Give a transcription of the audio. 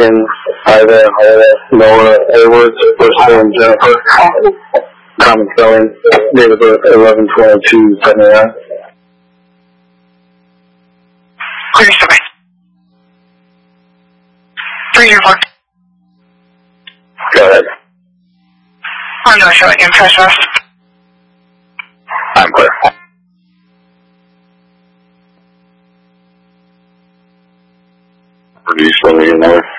Lincoln, Ida, Noah, Edwards, Bristol, and Jennifer. Common spelling, date of birth 11/22/79. Clear survey. 304. Go ahead. I'm not sure again, press off. I'm clear. Are you still in there?